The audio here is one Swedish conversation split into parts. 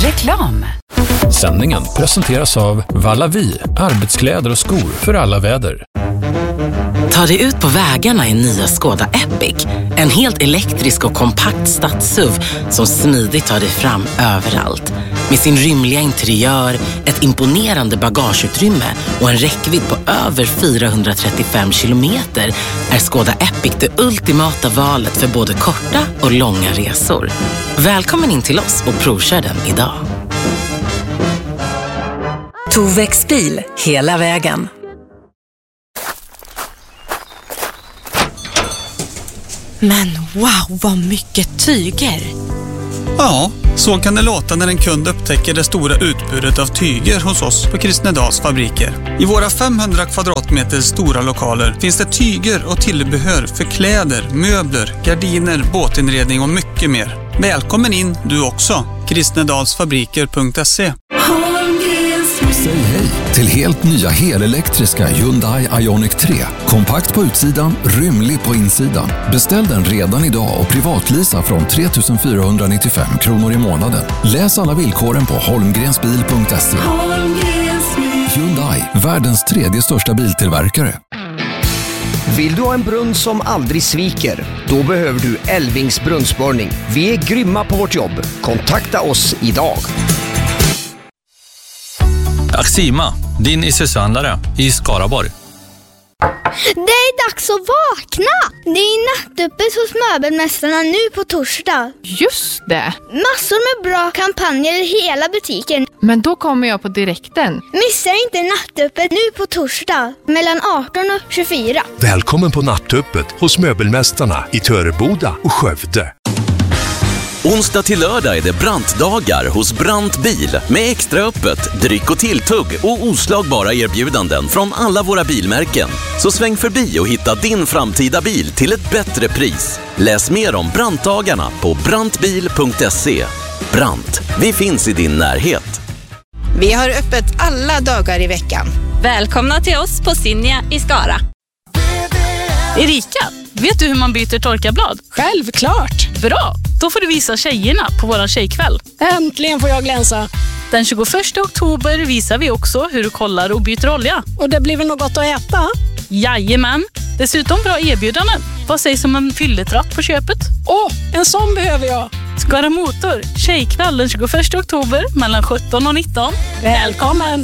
Reklam. Sändningen presenteras av Vallavi, arbetskläder och skor för alla väder. Ta dig ut på vägarna i nya Skoda Epic. En helt elektrisk och kompakt stadssuv som smidigt tar dig fram överallt. Med sin rymliga interiör, ett imponerande bagageutrymme och en räckvidd på över 435 kilometer är Skoda Epic det ultimata valet för både korta och långa resor. Välkommen in till oss och provkör den idag. Tovex bil, hela vägen. Men wow, vad mycket tyger! Ja, så kan det låta när en kund upptäcker det stora utbudet av tyger hos oss på Kristnedals fabriker. I våra 500 kvadratmeter stora lokaler finns det tyger och tillbehör för kläder, möbler, gardiner, båtinredning och mycket mer. Välkommen in du också. Kristnedalsfabriker.se. Säg hej till helt nya helelektriska Hyundai Ioniq 3. Kompakt på utsidan, rymlig på insidan. Beställ den redan idag och privatlisa från 3 495 kronor i månaden. Läs alla villkoren på holmgrensbil.se. Hyundai, världens 3:e största biltillverkare. Vill du ha en brunn som aldrig sviker? Då behöver du Elvings brunnsborrning. Vi är grymma på vårt jobb. Kontakta oss idag. Axima, din ISS-handlare i Skaraborg. Det är dags att vakna! Det är nattöppet hos Möbelmästarna nu på torsdag. Just det! Massor med bra kampanjer i hela butiken. Men då kommer jag på direkten. Missa inte nattöppet nu på torsdag mellan 18 och 24. Välkommen på nattöppet hos Möbelmästarna i Töreboda och Skövde. Onsdag till lördag är det Brantdagar hos Brant Bil med extra öppet, dryck och tilltugg och oslagbara erbjudanden från alla våra bilmärken. Så sväng förbi och hitta din framtida bil till ett bättre pris. Läs mer om Brantdagarna på brantbil.se. Brant, vi finns i din närhet. Vi har öppet alla dagar i veckan. Välkomna till oss på Sinja i Skara. Erika, vet du hur man byter torkarblad? Självklart! Bra, då får du visa tjejerna på våran tjejkväll. Äntligen får jag glänsa. Den 21 oktober visar vi också hur du kollar och byter olja. Och det blir väl något gott att äta? Jajamän, dessutom bra erbjudanden. Vad sägs om en fylletratt på köpet? En sån behöver jag. Skara Motor, tjejkväll den 21 oktober mellan 17 och 19. Välkommen!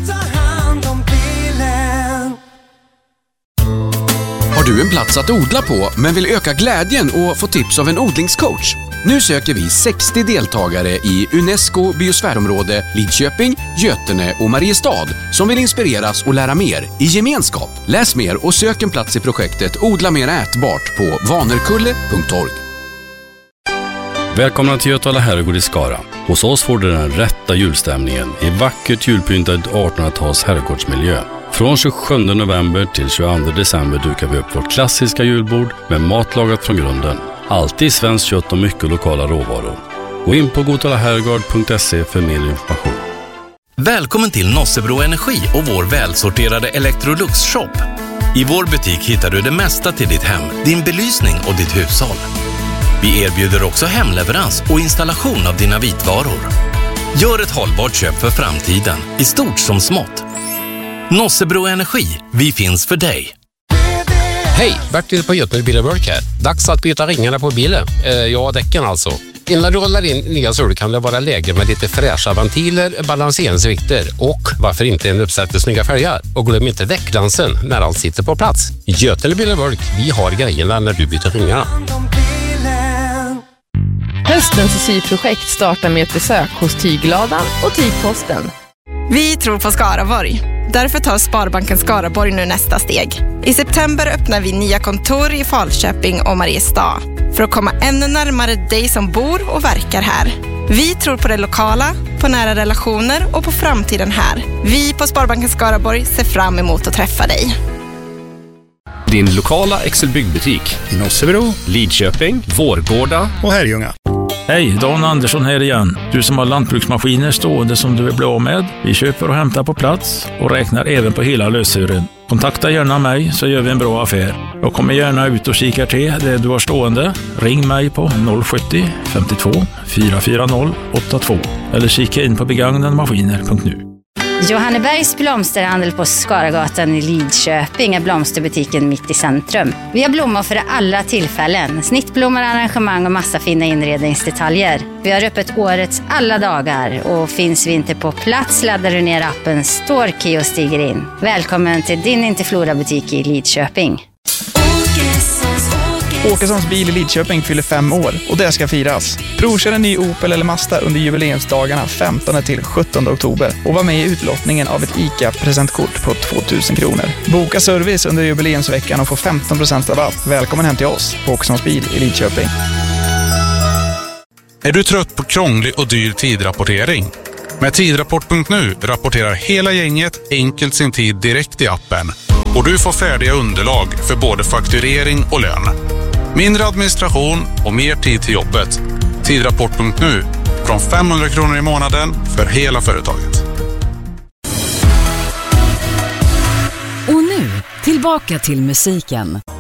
Har du en plats att odla på men vill öka glädjen och få tips av en odlingscoach? Nu söker vi 60 deltagare i UNESCO biosfärområde Lidköping, Götene och Mariestad som vill inspireras och lära mer i gemenskap. Läs mer och sök en plats i projektet Odla mer ätbart på vanerkulle.org. Välkomna till Götala herrgård i Skara. Hos oss får du den rätta julstämningen i vackert julpyntad 1800-tals herrgårdsmiljö. Från 27 november till 22 december dukar vi upp vårt klassiska julbord med mat lagat från grunden. Alltid svenskt kött och mycket lokala råvaror. Gå in på gotalaherrgård.se för mer information. Välkommen till Nossebro Energi och vår välsorterade Electrolux-shop. I vår butik hittar du det mesta till ditt hem, din belysning och ditt hushåll. Vi erbjuder också hemleverans och installation av dina vitvaror. Gör ett hållbart köp för framtiden, i stort som smått. Nossebro Energi, vi finns för dig. Hej, Bertil på Götene Billerburk här. Dags att byta ringarna på bilen. Ja, däcken alltså. Innan du rollar in nya sul kan det vara läge med lite fräscha ventiler, balanseringsvikter och varför inte en uppsättning snygga fälgar. Och glöm inte däckglansen när allt sitter på plats. Götene Billerburk, vi har grejerna när du byter ringarna. Höstens syprojekt startar med ett besök hos Tygladan och Tygposten. Vi tror på Skaraborg. Därför tar Sparbanken Skaraborg nu nästa steg. I september öppnar vi nya kontor i Falköping och Mariestad för att komma ännu närmare dig som bor och verkar här. Vi tror på det lokala, på nära relationer och på framtiden här. Vi på Sparbanken Skaraborg ser fram emot att träffa dig. Din lokala Excel-byggbutik i Nossebro, Lidköping, Vårgårda och Herrljunga. Hej, Dan Andersson här igen. Du som har lantbruksmaskiner stående som du vill bli av med. Vi köper och hämtar på plats och räknar även på hela lösören. Kontakta gärna mig så gör vi en bra affär. Jag kommer gärna ut och kikar till det du har stående. Ring mig på 070 52 440 82 eller kika in på begagnademaskiner.nu. Johannebergs blomsterhandel på Skaragatan i Lidköping är blomsterbutiken mitt i centrum. Vi har blommor för alla tillfällen, snittblommor, arrangemang och massa fina inredningsdetaljer. Vi har öppet årets alla dagar och finns vi inte på plats laddar du ner appen Storkey och stiger in. Välkommen till din Interflora-butik i Lidköping. Åkessons bil i Lidköping fyller 5 år och det ska firas. Provkör en ny Opel eller Mazda under jubileumsdagarna 15 till 17 oktober och var med i utlottningen av ett ICA-presentkort på 2000 kronor. Boka service under jubileumsveckan och få 15% rabatt. Välkommen hem till oss på Åkessons bil i Lidköping. Är du trött på krånglig och dyr tidrapportering? Med tidrapport.nu rapporterar hela gänget enkelt sin tid direkt i appen. Och du får färdiga underlag för både fakturering och lön. Mindre administration och mer tid till jobbet. Tidrapport.nu. Från 500 kronor i månaden för hela företaget. Och nu, tillbaka till musiken.